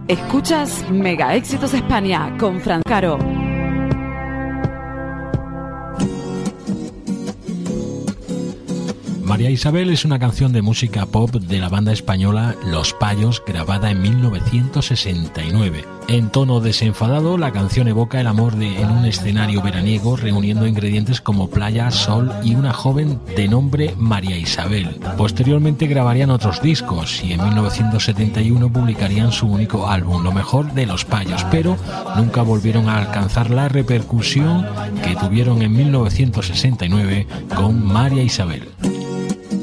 Escuchas Mega Éxitos España con Fran Caro. María Isabel es una canción de música pop de la banda española Los Payos, grabada en 1969. En tono desenfadado, la canción evoca el amor en un escenario veraniego, reuniendo ingredientes como playa, sol y una joven de nombre María Isabel. Posteriormente grabarían otros discos y en 1971 publicarían su único álbum, Lo Mejor de Los Payos, pero nunca volvieron a alcanzar la repercusión que tuvieron en 1969 con María Isabel.